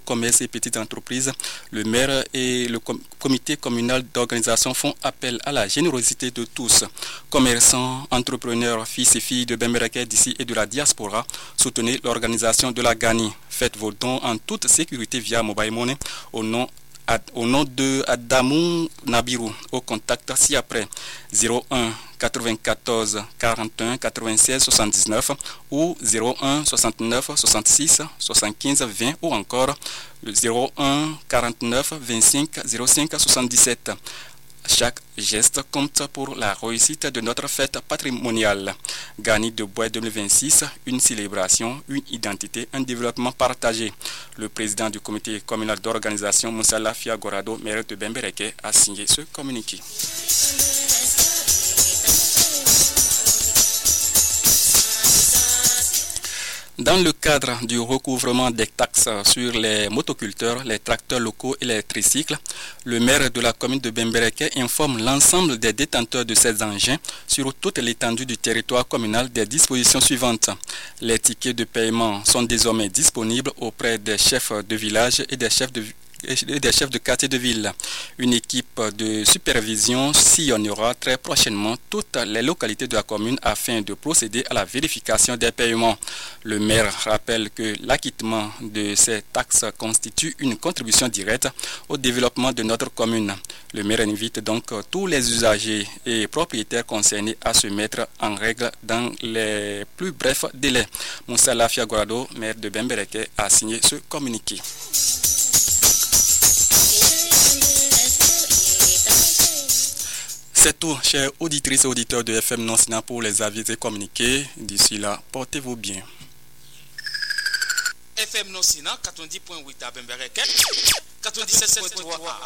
commerce et petites entreprises, le maire et le comité communal d'organisation font appel à la générosité de tous. Commerçants, entrepreneurs, fils et filles de Bembereke d'ici et de la diaspora, soutenez l'organisation de la GANI. Faites vos dons en toute sécurité via Mobile Money au nom de Adamou Nabiru au contact ci-après 01 94 41 96 79 ou 01 69 66 75 20 ou encore le 01 49 25 05 77. Chaque geste compte pour la réussite de notre fête patrimoniale. Gani de Bois 2026, une célébration, une identité, un développement partagé. Le président du comité communal d'organisation, Moussa Lafia Gorado, maire de Bembereke, a signé ce communiqué. Dans le cadre du recouvrement des taxes sur les motoculteurs, les tracteurs locaux et les tricycles, le maire de la commune de Bembereke informe l'ensemble des détenteurs de ces engins sur toute l'étendue du territoire communal des dispositions suivantes. Les tickets de paiement sont désormais disponibles auprès des chefs de village et des chefs de quartier de ville. Une équipe de supervision sillonnera très prochainement toutes les localités de la commune afin de procéder à la vérification des paiements. Le maire rappelle que l'acquittement de ces taxes constitue une contribution directe au développement de notre commune. Le maire invite donc tous les usagers et propriétaires concernés à se mettre en règle dans les plus brefs délais. Moussa Lafia Gorado, maire de Bembereke, a signé ce communiqué. C'est tout, chers auditrices et auditeurs de FM Non-Sina pour les avis et communiqués. D'ici là, portez-vous bien. FM Non-Sina, 90.8 à Bembereke, 97.3 à